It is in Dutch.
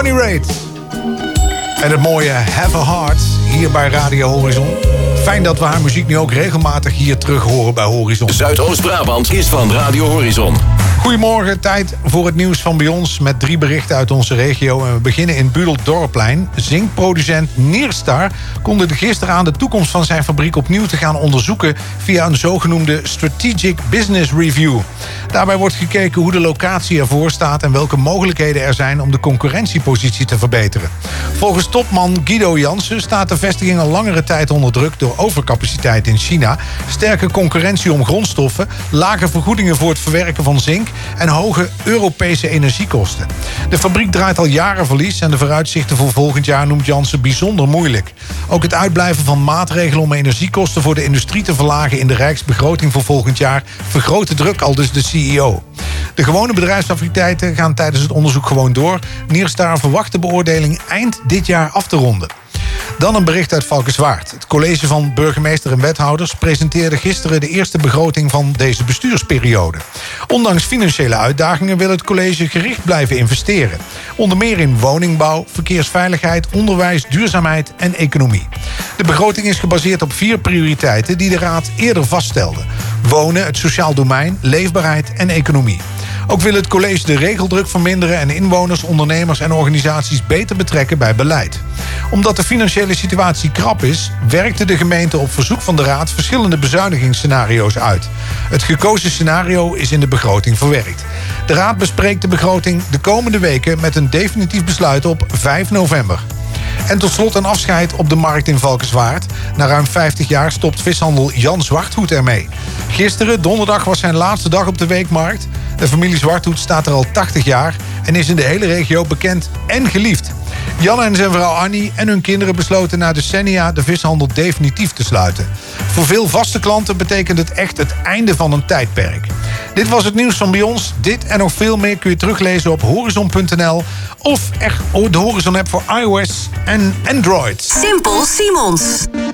Bonnie Raitt. En het mooie Have a Heart hier bij Radio Horizon. Fijn dat we haar muziek nu ook regelmatig hier terug horen bij Horizon. Zuidoost-Brabant is van Radio Horizon. Goedemorgen, tijd voor het nieuws van bij ons met 3 berichten uit onze regio. En we beginnen in Budel-Dorplein. Zinkproducent Nierstar kondigde gisteren aan de toekomst van zijn fabriek opnieuw te gaan onderzoeken via een zogenoemde Strategic Business Review. Daarbij wordt gekeken hoe de locatie ervoor staat en welke mogelijkheden er zijn om de concurrentiepositie te verbeteren. Volgens topman Guido Jansen staat de vestiging al langere tijd onder druk door overcapaciteit in China, sterke concurrentie om grondstoffen, lage vergoedingen voor het verwerken van zink en hoge Europese energiekosten. De fabriek draait al jaren verlies en de vooruitzichten voor volgend jaar noemt Jansen bijzonder moeilijk. Ook het uitblijven van maatregelen om energiekosten voor de industrie te verlagen in de rijksbegroting voor volgend jaar vergroot de druk, aldus de CEO. De gewone bedrijfsactiviteiten gaan tijdens het onderzoek gewoon door. Nierstar verwacht de beoordeling eind dit jaar af te ronden. Dan een bericht uit Valkenswaard. Het college van burgemeester en wethouders presenteerde gisteren de eerste begroting van deze bestuursperiode. Ondanks financiële uitdagingen wil het college gericht blijven investeren. Onder meer in woningbouw, verkeersveiligheid, onderwijs, duurzaamheid en economie. De begroting is gebaseerd op 4 prioriteiten die de Raad eerder vaststelde. Wonen, het sociaal domein, leefbaarheid en economie. Ook wil het college de regeldruk verminderen en inwoners, ondernemers en organisaties beter betrekken bij beleid. Omdat de financiële situatie krap is, werkte de gemeente op verzoek van de Raad verschillende bezuinigingsscenario's uit. Het gekozen scenario is in de begroting verwerkt. De Raad bespreekt de begroting de komende weken met een definitief besluit op 5 november. En tot slot een afscheid op de markt in Valkenswaard. Na ruim 50 jaar stopt vishandel Jan Zwarthoed ermee. Gisteren, donderdag, was zijn laatste dag op de weekmarkt. De familie Zwarthoed staat er al 80 jaar en is in de hele regio bekend en geliefd. Jan en zijn vrouw Annie en hun kinderen besloten na decennia de vishandel definitief te sluiten. Voor veel vaste klanten betekent het echt het einde van een tijdperk. Dit was het nieuws van bij ons. Dit en nog veel meer kun je teruglezen op horizon.nl of de Horizon-app voor iOS en Android. Simpel Simons.